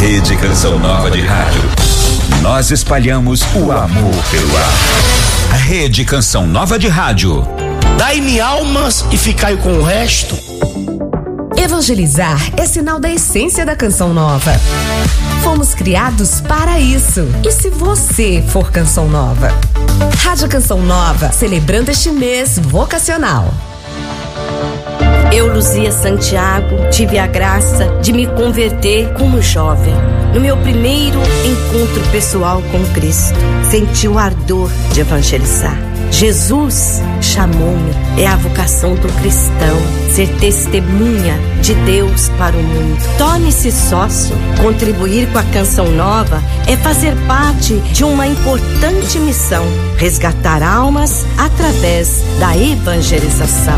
Rede Canção Nova de Rádio. Nós espalhamos o amor pelo ar. Rede Canção Nova de Rádio. Dai-me almas e ficai com o resto. Evangelizar é sinal da essência da Canção Nova. Fomos criados para isso. E se você for Canção Nova? Rádio Canção Nova, celebrando este mês vocacional. Eu, Luzia Santiago, tive a graça de me converter como jovem. No meu primeiro encontro pessoal com Cristo, senti o ardor de evangelizar. Jesus chamou-me, é a vocação do cristão, ser testemunha de Deus para o mundo. Torne-se sócio. Contribuir com a Canção Nova é fazer parte de uma importante missão: resgatar almas através da evangelização.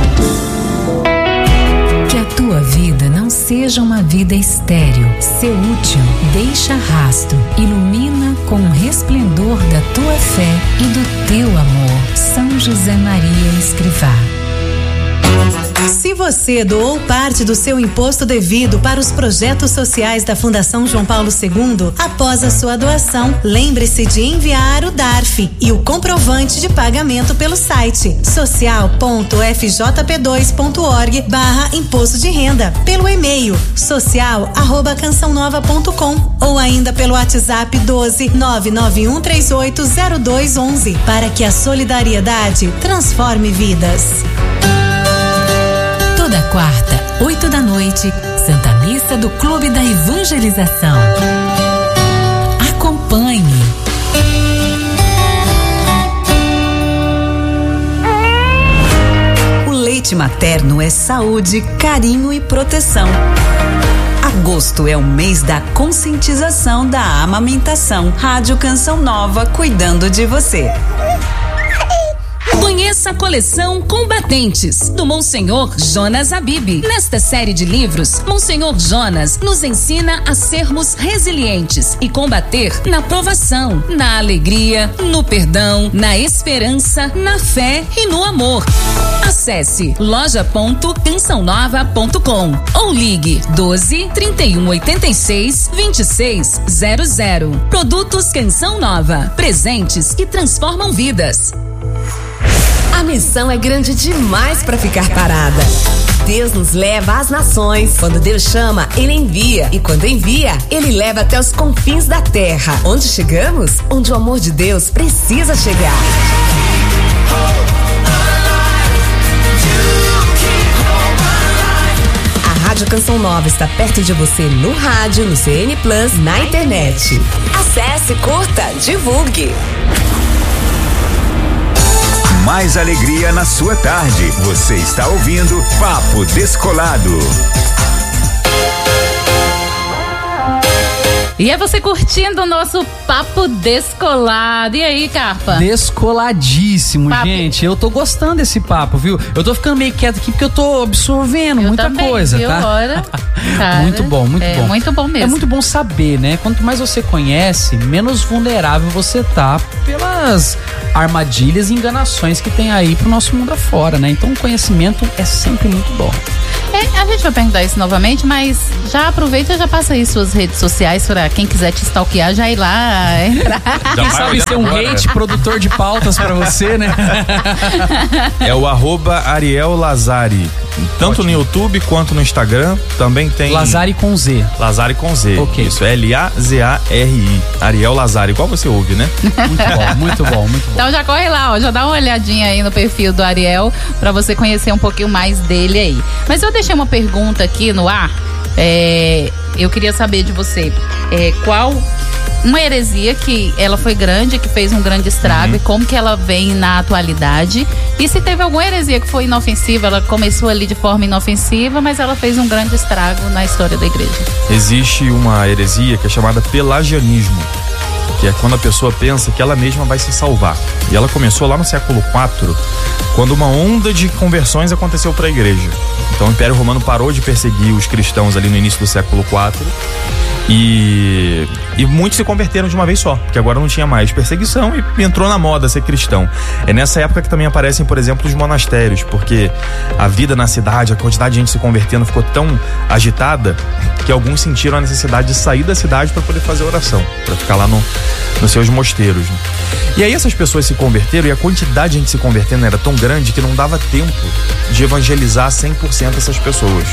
Que a tua vida não seja uma vida estéril. Ser útil, deixa rastro, ilumina com o resplendor da tua fé e do teu amor. São José Maria Escrivá. Se você doou parte do seu imposto devido para os projetos sociais da Fundação João Paulo II, após a sua doação, lembre-se de enviar o DARF e o comprovante de pagamento pelo site social.fjp2.org/imposto de renda, pelo e-mail social@cançãonova.com ou ainda pelo WhatsApp 12 991380211 para que a solidariedade transforme vidas. Toda quarta, 8 da noite, Santa Missa do Clube da Evangelização. Acompanhe. O leite materno é saúde, carinho e proteção. Agosto é o mês da conscientização da amamentação. Rádio Canção Nova, cuidando de você. Conheça a coleção Combatentes, do Monsenhor Jonas Habib. Nesta série de livros, Monsenhor Jonas nos ensina a sermos resilientes e combater na provação, na alegria, no perdão, na esperança, na fé e no amor. Acesse loja.cançãonova.com ou ligue 12 31 86 26 00. Produtos Canção Nova, presentes que transformam vidas. A missão é grande demais para ficar parada. Deus nos leva às nações. Quando Deus chama, Ele envia. E quando envia, Ele leva até os confins da terra. Onde chegamos? Onde o amor de Deus precisa chegar. A Rádio Canção Nova está perto de você no rádio, no CN Plus, na internet. Acesse, curta, divulgue. Mais alegria na sua tarde. Você está ouvindo Papo Descolado. E é você curtindo o nosso Papo Descolado. E aí, Carpa? Descoladíssimo, gente. Eu tô gostando desse papo, viu? Eu tô ficando meio quieto aqui porque eu tô absorvendo muita coisa, viu? Tá? Ora, cara, muito bom, muito bom. Muito bom mesmo. É muito bom saber, né? Quanto mais você conhece, menos vulnerável você tá pelas armadilhas e enganações que tem aí pro nosso mundo afora, né? Então o conhecimento é sempre muito bom. A gente vai perguntar isso novamente, mas já aproveita e já passa aí suas redes sociais pra quem quiser te stalkear, já ir lá entrar. Quem sabe ser um hate produtor de pautas pra você, né? É o @Ariel Lazari. Tanto no YouTube quanto no Instagram. Também tem Lazari com Z. Lazari com Z. Ok. Isso, Lazari. Ariel Lazari. Igual você ouve, né? Muito bom, muito bom, muito bom. Então já corre lá, ó, já dá uma olhadinha aí no perfil do Ariel pra você conhecer um pouquinho mais dele aí. Mas eu deixei uma pergunta aqui no ar. Eu queria saber de você qual uma heresia que ela foi grande, que fez um grande estrago, e como que ela vem na atualidade, e se teve alguma heresia que foi inofensiva, ela começou ali de forma inofensiva, mas ela fez um grande estrago na história da igreja. Existe uma heresia que é chamada pelagianismo, que é quando a pessoa pensa que ela mesma vai se salvar. E ela começou lá no século IV, quando uma onda de conversões aconteceu para a igreja. Então o Império Romano parou de perseguir os cristãos ali no início do século IV E muitos se converteram de uma vez só, porque agora não tinha mais perseguição e entrou na moda ser cristão. É nessa época que também aparecem, por exemplo, os monastérios, porque a vida na cidade, a quantidade de gente se convertendo ficou tão agitada que alguns sentiram a necessidade de sair da cidade para poder fazer oração, para ficar lá nos seus mosteiros, né? E aí essas pessoas se converteram e a quantidade de gente se convertendo era tão grande que não dava tempo de evangelizar 100% essas pessoas.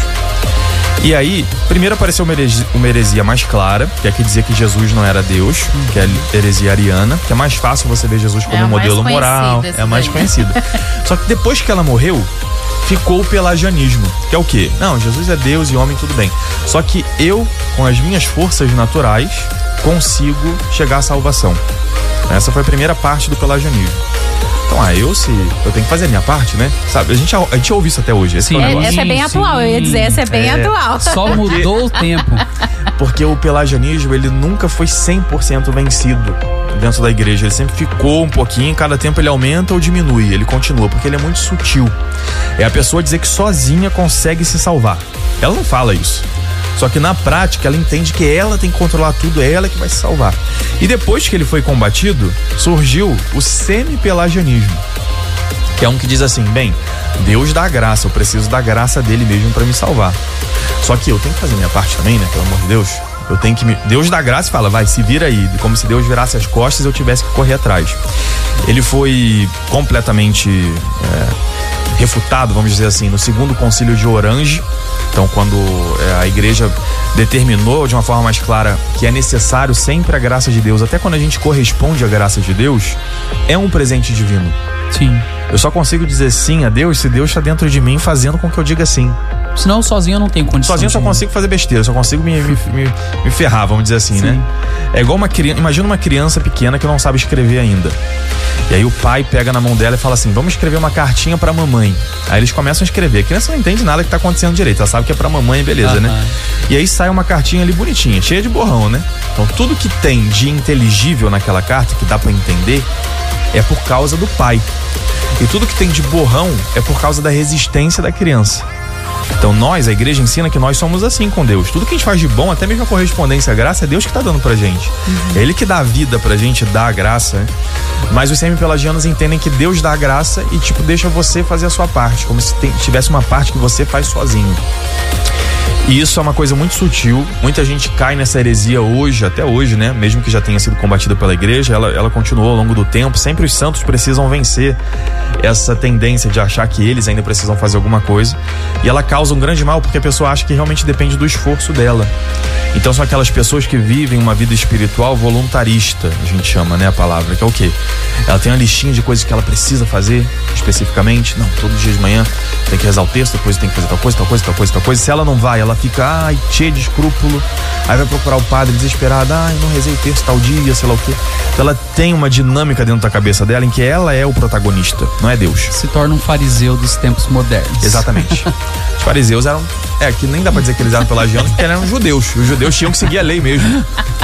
E aí, primeiro apareceu uma heresia mais clara, que é que dizia que Jesus não era Deus, que é a heresia ariana, que é mais fácil você ver Jesus como um modelo moral, é a mais conhecida. Só que depois que ela morreu, ficou o pelagianismo, que é o quê? Não, Jesus é Deus e homem, tudo bem. Só que eu, com as minhas forças naturais, consigo chegar à salvação. Essa foi a primeira parte do pelagianismo. Então, eu tenho que fazer a minha parte, né? Sabe, a gente ouve isso até hoje. Sim, essa é bem atual, eu ia dizer, essa é bem atual. Só mudou o tempo. Porque o pelagianismo, ele nunca foi 100% vencido dentro da igreja. Ele sempre ficou um pouquinho, cada tempo ele aumenta ou diminui, ele continua, porque ele é muito sutil. É a pessoa dizer que sozinha consegue se salvar. Ela não fala isso. Só que na prática ela entende que ela tem que controlar tudo, é ela que vai se salvar. E depois que ele foi combatido, surgiu o semi-pelagianismo, que é um que diz assim: bem, Deus dá graça, eu preciso da graça dele mesmo para me salvar. Só que eu tenho que fazer minha parte também, né? Pelo amor de Deus. Deus dá graça e fala, vai, se vira aí. Como se Deus virasse as costas e eu tivesse que correr atrás. Ele foi completamente refutado, vamos dizer assim, no segundo concílio de Orange. Então, quando a igreja determinou de uma forma mais clara que é necessário sempre a graça de Deus, até quando a gente corresponde à graça de Deus, é um presente divino. Sim. Eu só consigo dizer sim a Deus se Deus está dentro de mim fazendo com que eu diga sim. Senão sozinho eu não tenho condição. Sozinho eu só consigo fazer besteira, só consigo me ferrar, vamos dizer assim, sim, né? É igual imagina uma criança pequena que não sabe escrever ainda. E aí o pai pega na mão dela e fala assim, vamos escrever uma cartinha pra mamãe. Aí eles começam a escrever. A criança não entende nada que tá acontecendo direito, ela sabe que é pra mamãe, beleza, né? E aí sai uma cartinha ali bonitinha, cheia de borrão, né? Então tudo que tem de inteligível naquela carta, que dá pra entender, é por causa do pai. E tudo que tem de borrão é por causa da resistência da criança. Então a igreja ensina que nós somos assim com Deus. Tudo que a gente faz de bom, até mesmo a correspondência, a graça, é Deus que tá dando pra gente. É Ele que dá a vida pra gente, dá a graça, né? Mas os semi-pelagianos entendem que Deus dá a graça e deixa você fazer a sua parte, como se tivesse uma parte que você faz sozinho. E isso é uma coisa muito sutil. Muita gente cai nessa heresia hoje, até hoje, né? Mesmo que já tenha sido combatida pela igreja, ela continuou ao longo do tempo. Sempre os santos precisam vencer essa tendência de achar que eles ainda precisam fazer alguma coisa. E ela causa um grande mal porque a pessoa acha que realmente depende do esforço dela. Então são aquelas pessoas que vivem uma vida espiritual voluntarista, a gente chama, né, a palavra, que é o quê? Ela tem uma listinha de coisas que ela precisa fazer especificamente. Não, todo dia de manhã tem que rezar o texto, depois tem que fazer tal coisa, tal coisa, tal coisa, tal coisa. Se ela não vai, ela fica cheia de escrúpulo, aí vai procurar o padre desesperada, não rezei o texto tal dia, sei lá o quê. Então ela tem uma dinâmica dentro da cabeça dela em que ela é o protagonista, não é Deus. Se torna um fariseu dos tempos modernos. Exatamente. Os fariseus eram, que nem dá pra dizer que eles eram pelagianos, porque eles eram judeus. Os judeus tinham que seguir a lei mesmo.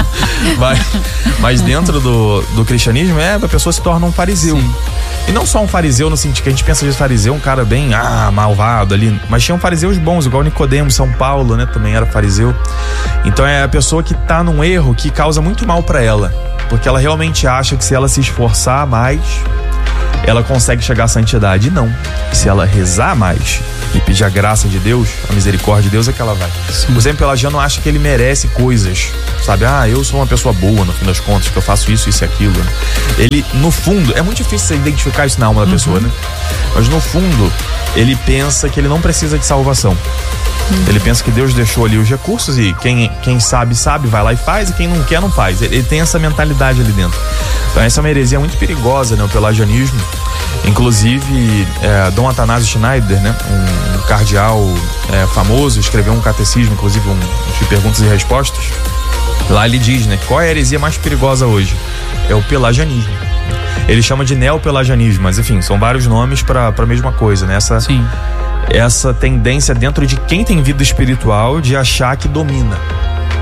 Mas dentro do cristianismo, a pessoa se torna um fariseu. Sim. E não só um fariseu no sentido que a gente pensa de fariseu, um cara bem malvado ali, mas tinham fariseus bons, igual Nicodemo, São Paulo, né, também era fariseu. Então é a pessoa que tá num erro que causa muito mal pra ela, porque ela realmente acha que se ela se esforçar mais, ela consegue chegar à santidade. E não, se ela rezar mais e pedir a graça de Deus, a misericórdia de Deus, é que ela vai. Sim. O semi-pelagiano acha que ele merece coisas, sabe? Eu sou uma pessoa boa no fim das contas, que eu faço isso e aquilo. Ele, no fundo, é muito difícil você identificar isso na alma da pessoa, né? Mas no fundo, ele pensa que ele não precisa de salvação. Ele pensa que Deus deixou ali os recursos e quem sabe, vai lá e faz, e quem não quer, não faz. Ele tem essa mentalidade ali dentro. Então essa é uma heresia muito perigosa, né? O pelagianismo. Inclusive, Dom Atanásio Schneider, né? Um cardeal famoso, escreveu um catecismo, inclusive um de perguntas e respostas. Lá ele diz, né? Qual é a heresia mais perigosa hoje? É o pelagianismo. Ele chama de neopelagianismo, mas enfim, são vários nomes para a mesma coisa, né? Essa tendência dentro de quem tem vida espiritual de achar que domina.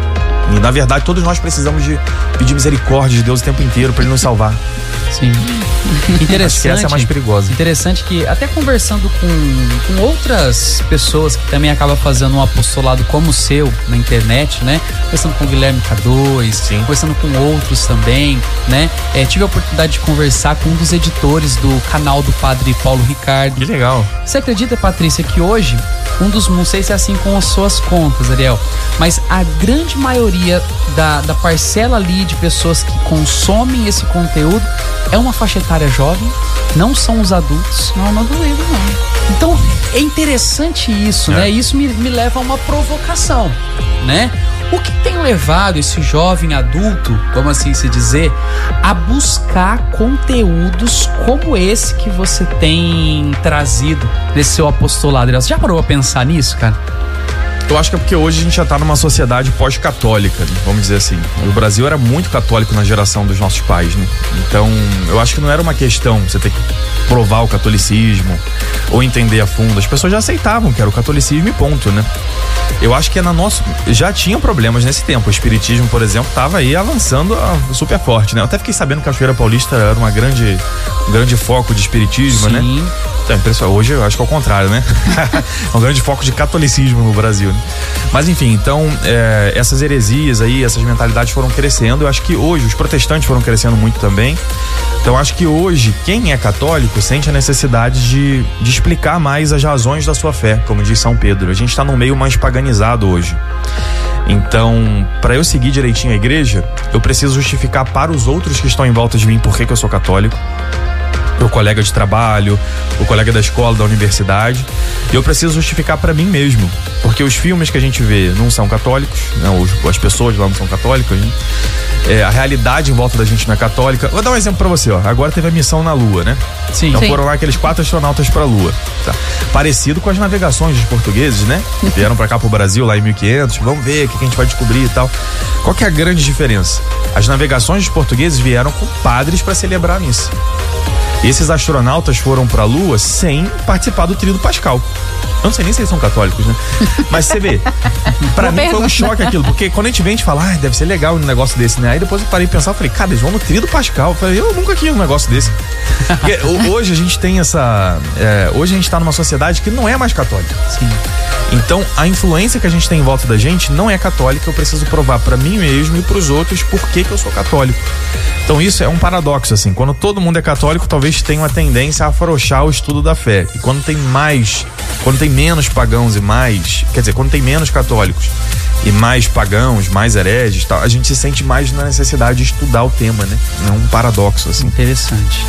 E na verdade todos nós precisamos de pedir misericórdia de Deus o tempo inteiro para Ele nos salvar. Sim. Interessante. Acho que essa é a mais perigosa. Interessante que até conversando com outras pessoas que também acabam fazendo um apostolado como o seu na internet, né? Conversando com o Guilherme K2, sim, conversando com outros também, né? Tive a oportunidade de conversar com um dos editores do canal do Padre Paulo Ricardo. Que legal. Você acredita, Patrícia, que hoje não sei se é assim com as suas contas, Ariel, mas a grande maioria da parcela ali de pessoas que consomem esse conteúdo é uma faixa etária jovem, não são os adultos. Não duvido, não. Então, é interessante isso, né? Isso me leva a uma provocação, né? O que tem levado esse jovem adulto, vamos assim se dizer, a buscar conteúdos como esse que você tem trazido nesse seu apostolado? Você já parou a pensar nisso, cara? Eu acho que é porque hoje a gente já tá numa sociedade pós-católica, né? Vamos dizer assim. O Brasil era muito católico na geração dos nossos pais, né? Então, eu acho que não era uma questão você ter que provar o catolicismo ou entender a fundo. As pessoas já aceitavam que era o catolicismo e ponto, né? Eu acho que já tinha problemas nesse tempo. O espiritismo, por exemplo, tava aí avançando super forte, né? Eu até fiquei sabendo que a Cachoeira Paulista era um grande foco de espiritismo, sim, né? Então, hoje eu acho que é o contrário, né? É um grande foco de catolicismo no Brasil, né? Mas enfim, então essas heresias aí, essas mentalidades foram crescendo. Eu acho que hoje os protestantes foram crescendo muito também. Então eu acho que hoje quem é católico sente a necessidade de explicar mais as razões da sua fé, como diz São Pedro. A gente está num meio mais paganizado hoje. Então, para eu seguir direitinho a igreja, eu preciso justificar para os outros que estão em volta de mim por que eu sou católico. O colega de trabalho, o colega da escola, da universidade. E eu preciso justificar para mim mesmo, porque os filmes que a gente vê não são católicos, né? As pessoas lá não são católicas, né? A realidade em volta da gente não é católica. Vou dar um exemplo para você, ó. Agora teve a missão na Lua, né? Sim. Então foram lá aqueles 4 astronautas para a Lua. Tá. Parecido com as navegações dos portugueses, né? Vieram para cá pro Brasil lá em 1500. Vamos ver o que a gente vai descobrir e tal. Qual que é a grande diferença? As navegações dos portugueses vieram com padres para celebrar a missa. Esses astronautas foram pra Lua sem participar do tríduo pascal. Eu não sei nem se eles são católicos, né? Mas você vê, pra mim foi um choque aquilo, porque quando a gente vem, a gente fala, deve ser legal um negócio desse, né? Aí depois eu parei de pensar, eu falei, cara, eles vão no tríduo pascal. Eu falei, eu nunca quis um negócio desse. Porque hoje a gente tem hoje a gente tá numa sociedade que não é mais católica. Sim. Então, a influência que a gente tem em volta da gente não é católica. Eu preciso provar pra mim mesmo e pros outros por que eu sou católico. Então, isso é um paradoxo, assim. Quando todo mundo é católico, talvez tenha uma tendência a afrouxar o estudo da fé. E quando tem menos pagãos e mais... Quer dizer, quando tem menos católicos e mais pagãos, mais hereges, tal, a gente se sente mais na necessidade de estudar o tema, né? É um paradoxo, assim. Interessante.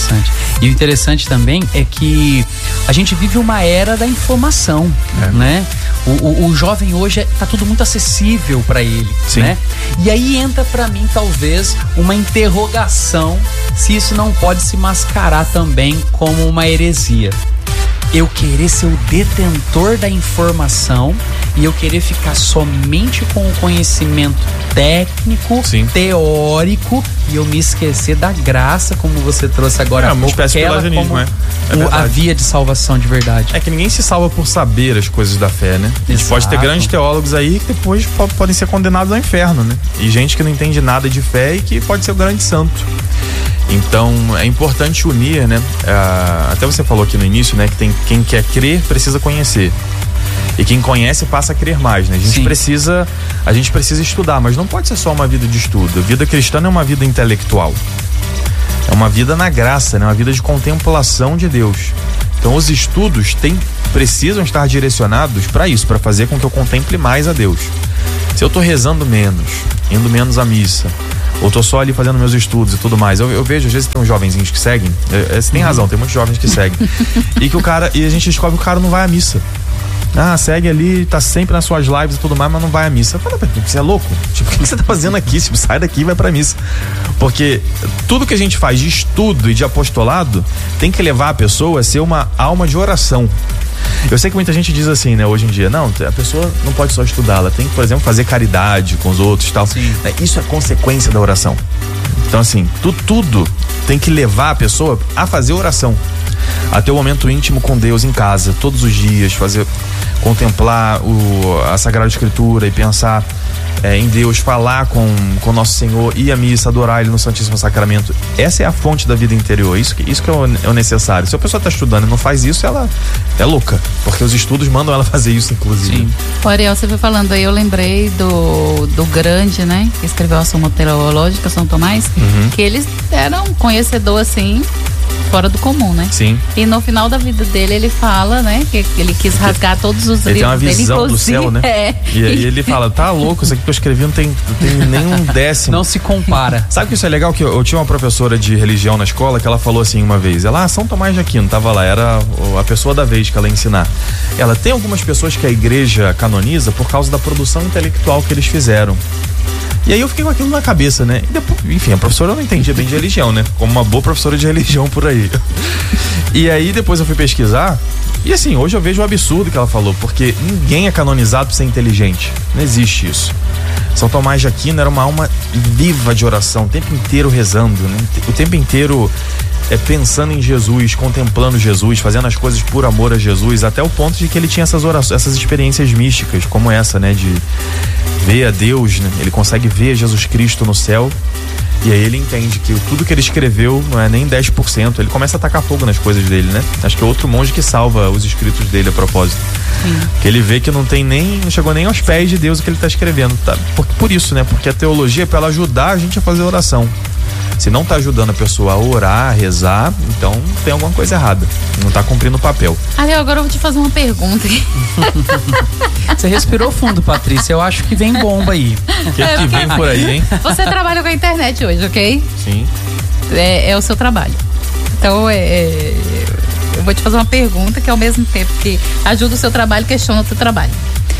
E o interessante também é que a gente vive uma era da informação, né? O jovem hoje tá tudo muito acessível para ele, sim, né? E aí entra para mim talvez uma interrogação se isso não pode se mascarar também como uma heresia. Eu querer ser o detentor da informação e eu querer ficar somente com o conhecimento técnico, sim, teórico, e eu me esquecer da graça, como você trouxe agora, uma espécie de pelagianismo, né? A via de salvação de verdade. É que ninguém se salva por saber as coisas da fé, né? A gente pode ter grandes teólogos aí que depois podem ser condenados ao inferno, né? E gente que não entende nada de fé e que pode ser o grande santo. Então é importante unir, né? Até você falou aqui no início, né? Que quem quer crer precisa conhecer. E quem conhece passa a crer mais, né? A gente precisa estudar, mas não pode ser só uma vida de estudo. A vida cristã não é uma vida intelectual. É uma vida na graça, né? Uma vida de contemplação de Deus. Então os estudos precisam estar direcionados para isso, para fazer com que eu contemple mais a Deus. Se eu tô rezando menos, indo menos à missa, ou tô só ali fazendo meus estudos e tudo mais, eu vejo, às vezes tem uns jovenzinhos que seguem, você tem razão, tem muitos jovens que seguem, e a gente descobre que o cara não vai à missa. Segue ali, tá sempre nas suas lives e tudo mais, mas não vai à missa. Fala, você é louco? Tipo, o que você tá fazendo aqui? Tipo, sai daqui e vai pra missa. Porque tudo que a gente faz de estudo e de apostolado tem que levar a pessoa a ser uma alma de oração. Eu sei que muita gente diz assim, né, hoje em dia, não, a pessoa não pode só estudar, ela tem que, por exemplo, fazer caridade com os outros e tal. Sim. Isso é consequência da oração. Então, assim, tudo tem que levar a pessoa a fazer oração, a ter um momento íntimo com Deus em casa, todos os dias, contemplar a Sagrada Escritura e pensar em Deus, falar com o nosso Senhor, ir à missa, adorar Ele no Santíssimo Sacramento. Essa é a fonte da vida interior. Isso que é o necessário. Se a pessoa está estudando e não faz isso, ela é louca, porque os estudos mandam ela fazer isso, inclusive. Sim. O Ariel, você foi falando aí, eu lembrei do grande, né, que escreveu a Suma Teológica, São Tomás, que eles eram conhecedor, assim, fora do comum, né? Sim. E no final da vida dele, ele fala, né, que ele quis rasgar todos os livros dele. Ele tem uma visão do céu, né? E aí ele fala, tá louco, isso aqui que eu escrevi não tem nem um décimo. Não se compara. Sabe que isso é legal? Que eu tinha uma professora de religião na escola que ela falou assim uma vez, São Tomás de Aquino, tava lá, era a pessoa da vez que ela ia ensinar. Ela, tem algumas pessoas que a igreja canoniza por causa da produção intelectual que eles fizeram. E aí eu fiquei com aquilo na cabeça, né? E depois, enfim, a professora não entendia bem de religião, né? Como uma boa professora de religião por aí. E aí depois eu fui pesquisar, e assim, hoje eu vejo o absurdo que ela falou, porque ninguém é canonizado por ser inteligente. Não existe isso. São Tomás de Aquino era uma alma viva de oração, o tempo inteiro rezando, né? O tempo inteiro pensando em Jesus, contemplando Jesus, fazendo as coisas por amor a Jesus, até o ponto de que ele tinha essas orações, essas experiências místicas, como essa, né? De ver a Deus, né? Ele consegue ver Jesus Cristo no céu, e aí ele entende que tudo que ele escreveu não é nem 10%, ele começa a tacar fogo nas coisas dele, né? Acho que é outro monge que salva os escritos dele a propósito. Sim. Que ele vê que não chegou nem aos pés de Deus o que ele está escrevendo, tá? Por isso, né? Porque a teologia é para ela ajudar a gente a fazer oração. Se não tá ajudando a pessoa a orar, a rezar, então tem alguma coisa errada. Não tá cumprindo o papel. Agora eu vou te fazer uma pergunta. Você respirou fundo, Patrícia. Eu acho que vem bomba aí. O que vem por aí, hein? Você trabalha com a internet hoje, ok? Sim. É o seu trabalho. Então, eu vou te fazer uma pergunta que ao mesmo tempo que ajuda o seu trabalho, questiona o seu trabalho.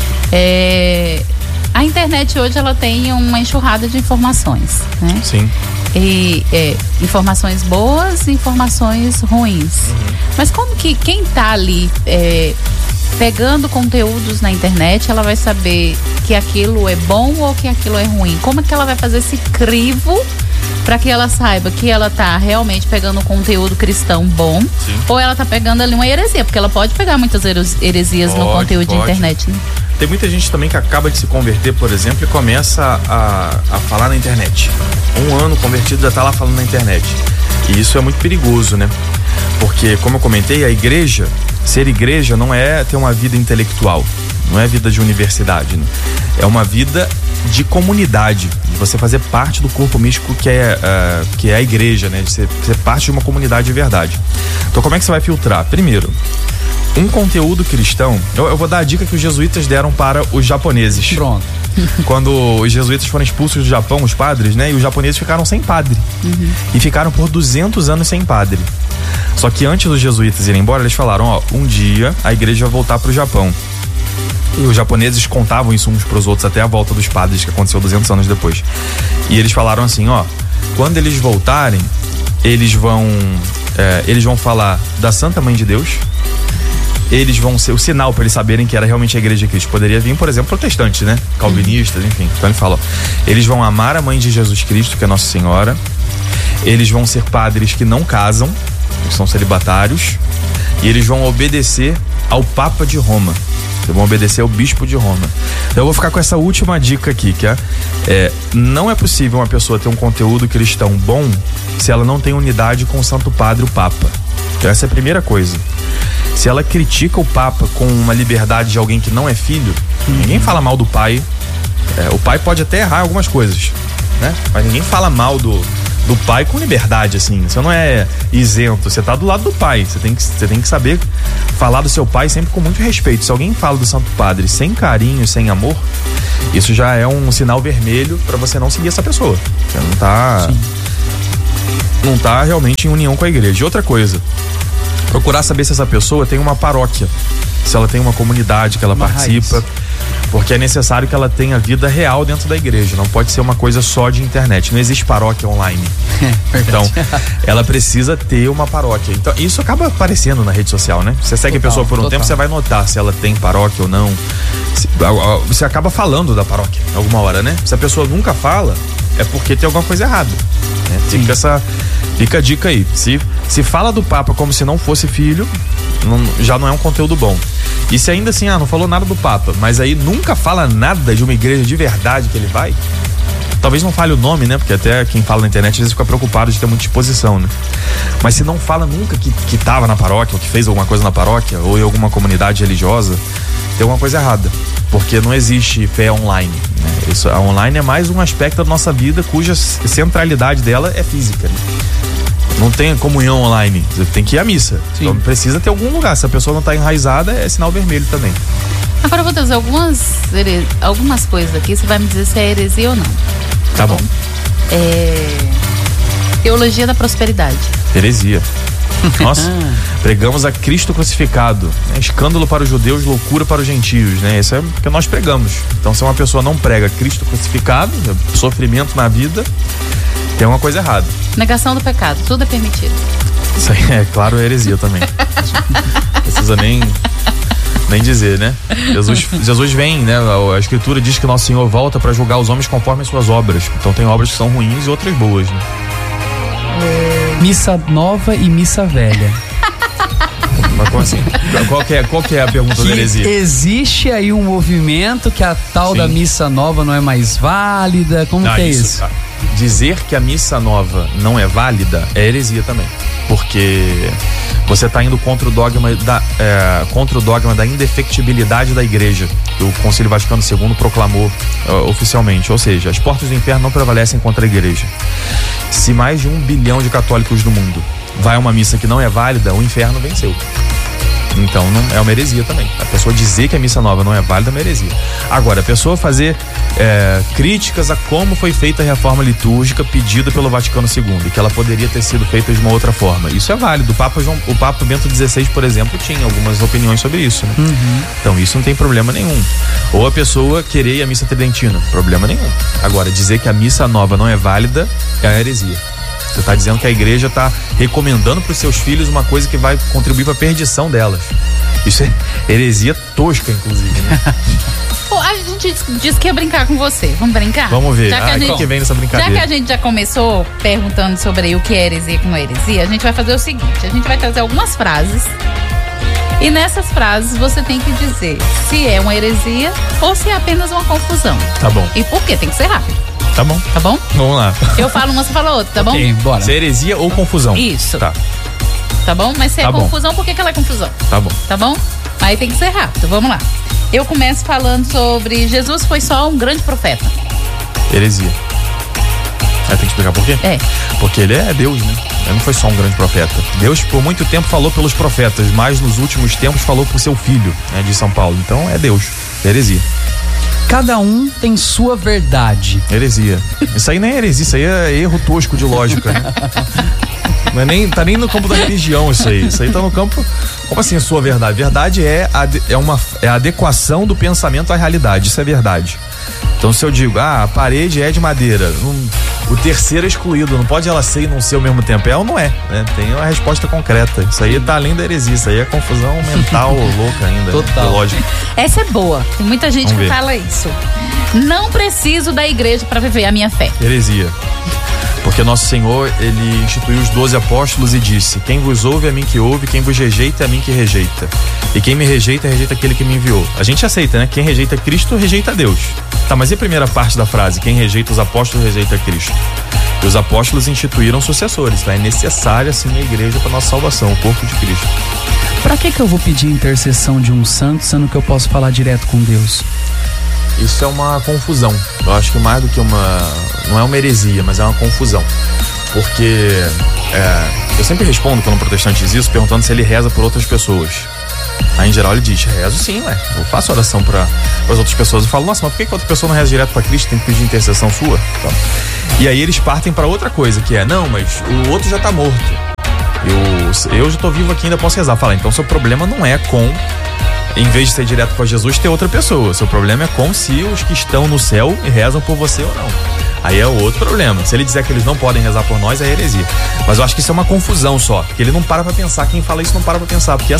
A internet hoje, ela tem uma enxurrada de informações, né? Sim. E informações boas e informações ruins. Mas como que quem tá ali pegando conteúdos na internet, ela vai saber que aquilo é bom ou que aquilo é ruim? Como é que ela vai fazer esse crivo para que ela saiba que ela tá realmente pegando um conteúdo cristão bom? Sim. Ou ela tá pegando ali uma heresia? Porque ela pode pegar muitas heresias no conteúdo de internet, né? Tem muita gente também que acaba de se converter, por exemplo, e começa a falar na internet. 1 ano convertido, já tá lá falando na internet. E isso é muito perigoso, né? Porque, como eu comentei, a igreja, ser igreja não é ter uma vida intelectual, não é vida de universidade, né? É uma vida de comunidade, de você fazer parte do corpo místico que é a igreja, né? De ser parte de uma comunidade de verdade. Então, como é que você vai filtrar? Primeiro, um conteúdo cristão, eu vou dar a dica que os jesuítas deram para os japoneses. Pronto. Quando os jesuítas foram expulsos do Japão, os padres, né? E os japoneses ficaram sem padre. E ficaram por 200 anos sem padre. Só que antes dos jesuítas irem embora, eles falaram, um dia a igreja vai voltar para o Japão. E os japoneses contavam isso uns pros outros até a volta dos padres, que aconteceu 200 anos depois. E eles falaram assim, quando eles voltarem, eles vão falar da Santa Mãe de Deus. Eles vão ser o sinal para eles saberem que era realmente a igreja de Cristo. Poderia vir, por exemplo, protestantes, né? Calvinistas, enfim. Então ele fala, eles vão amar a Mãe de Jesus Cristo, que é Nossa Senhora. Eles vão ser padres que não casam, que são celibatários. E eles vão obedecer ao Papa de Roma. Eles vão obedecer ao Bispo de Roma. Então eu vou ficar com essa última dica aqui, que não é possível uma pessoa ter um conteúdo cristão bom se ela não tem unidade com o Santo Padre, o Papa. Então essa é a primeira coisa. Se ela critica o Papa com uma liberdade de alguém que não é filho, ninguém fala mal do pai. O pai pode até errar algumas coisas, né? Mas ninguém fala mal do pai com liberdade, assim. Você não é isento, você tá do lado do pai. Você tem que saber falar do seu pai sempre com muito respeito. Se alguém fala do Santo Padre sem carinho, sem amor, isso já é um sinal vermelho para você não seguir essa pessoa. Você não tá realmente em união com a igreja. E outra coisa, procurar saber se essa pessoa tem uma paróquia, se ela tem uma comunidade que ela participa, raiz. Porque é necessário que ela tenha vida real dentro da igreja, não pode ser uma coisa só de internet, não existe paróquia online. Então, ela precisa ter uma paróquia. Então, isso acaba aparecendo na rede social, né? Você segue a pessoa por um tempo, você vai notar se ela tem paróquia ou não. Você acaba falando da paróquia alguma hora, né? Se a pessoa nunca fala, é porque tem alguma coisa errada, né? Fica a dica aí. Se fala do Papa como se não fosse filho, já não é um conteúdo bom. E se ainda assim, não falou nada do Papa, mas aí nunca fala nada de uma igreja de verdade que ele vai, talvez não fale o nome, né? Porque até quem fala na internet às vezes fica preocupado de ter muita exposição, né? Mas se não fala nunca que tava na paróquia, ou que fez alguma coisa na paróquia, ou em alguma comunidade religiosa, tem alguma coisa errada. Porque não existe fé online, né? Isso, a online é mais um aspecto da nossa vida cuja centralidade dela é física, né? Não tem comunhão online, você tem que ir à missa. Sim. Então precisa ter algum lugar. Se a pessoa não está enraizada, é sinal vermelho também. Agora eu vou trazer algumas coisas aqui, você vai me dizer se é heresia ou não. Tá bom. Teologia da prosperidade. Heresia. Nossa, pregamos a Cristo crucificado, né? Escândalo para os judeus, loucura para os gentios, né? Isso é o que nós pregamos. Então se uma pessoa não prega Cristo crucificado, sofrimento na vida, tem uma coisa errada. Negação do pecado, tudo é permitido. Isso aí é claro, é heresia também. Precisa nem dizer, né? Jesus vem, né? A Escritura diz que Nosso Senhor volta para julgar os homens conforme as suas obras. Então tem obras que são ruins e outras boas, né? Missa nova e missa velha. Mas como assim? Qual que é a pergunta da heresia? Existe aí um movimento que a tal da missa nova não é mais válida? Como que é isso? Dizer que a missa nova não é válida é heresia também. Porque você está indo contra o dogma da indefectibilidade da igreja, que o Concílio Vaticano II proclamou oficialmente. Ou seja, as portas do inferno não prevalecem contra a igreja. Se mais de 1 bilhão de católicos do mundo vai a uma missa que não é válida, o inferno venceu. Então não é uma heresia também. A pessoa dizer que a missa nova não é válida é uma heresia. Agora, a pessoa fazer críticas a como foi feita a reforma litúrgica pedida pelo Vaticano II, que ela poderia ter sido feita de uma outra forma, isso é válido. O Papa Bento XVI, por exemplo, tinha algumas opiniões sobre isso, né? Então isso não tem problema nenhum. Ou a pessoa querer ir à missa tridentina, problema nenhum. Agora, dizer que a missa nova não é válida é a heresia. Você está dizendo que a igreja está recomendando para os seus filhos uma coisa que vai contribuir para a perdição delas. Isso é heresia tosca, inclusive, né? Pô, a gente disse que ia brincar com você. Vamos brincar? Vamos ver. O que vem nessa brincadeira? Já que a gente já começou perguntando sobre o que é heresia e o que não é heresia, a gente vai fazer o seguinte: a gente vai trazer algumas frases. E nessas frases você tem que dizer se é uma heresia ou se é apenas uma confusão. Tá bom. E por quê? Tem que ser rápido. Tá bom. Tá bom? Vamos lá. Eu falo uma, você fala outra, tá bom? Ok, bora. Se é heresia ou confusão. Isso. Tá. Tá bom? Mas se é confusão, por que ela é confusão? Tá bom. Tá bom? Aí tem que ser rápido. Vamos lá. Eu começo falando sobre Jesus foi só um grande profeta. Heresia. Tem que explicar por quê? Porque ele é Deus, né? Ele não foi só um grande profeta. Deus por muito tempo falou pelos profetas, mas nos últimos tempos falou por seu filho, né, de São Paulo. Então é Deus. Heresia. Cada um tem sua verdade. Heresia. Isso aí nem é heresia, isso aí é erro tosco de lógica, né? Não é tá nem no campo da religião isso aí. Isso aí tá no campo. Como assim a sua verdade? Verdade é a adequação do pensamento à realidade. Isso é verdade. Então se eu digo, a parede é de madeira, o terceiro é excluído, não pode ela ser e não ser ao mesmo tempo. É ou não é, né? Tem uma resposta concreta. Isso aí tá além da heresia, isso aí é confusão mental louca ainda. Total. Né? Lógico. Essa é boa. Tem muita gente que fala isso. Não preciso da igreja para viver a minha fé. Heresia. Porque nosso Senhor, ele instituiu os 12 apóstolos e disse: quem vos ouve, a mim que ouve, quem vos rejeita, a mim que rejeita. E quem me rejeita, rejeita aquele que me enviou. A gente aceita, né? Quem rejeita Cristo, rejeita Deus. Tá, mas e a primeira parte da frase? Quem rejeita os apóstolos, rejeita Cristo. E os apóstolos instituíram sucessores, tá? É necessária, assim, a igreja para nossa salvação, o corpo de Cristo. Pra que eu vou pedir intercessão de um santo, sendo que eu posso falar direto com Deus? Isso é uma confusão. Eu acho que mais do que não é uma heresia, mas é uma confusão. Porque eu sempre respondo quando um protestante diz isso, perguntando se ele reza por outras pessoas. Aí em geral ele diz: rezo sim, eu faço oração para as outras pessoas. Eu falo: nossa, mas por que outra pessoa não reza direto para Cristo? Tem que pedir intercessão sua? Então, e aí eles partem para outra coisa, que é: não, mas o outro já tá morto. Eu já tô vivo aqui, ainda posso rezar. Fala, então seu problema não é com, em vez de ser direto com Jesus, ter outra pessoa. Seu problema é com se os que estão no céu rezam por você ou não. Aí é outro problema. Se ele disser que eles não podem rezar por nós, é heresia. Mas eu acho que isso é uma confusão só. Porque ele não para pra pensar. Quem fala isso não para pra pensar. Porque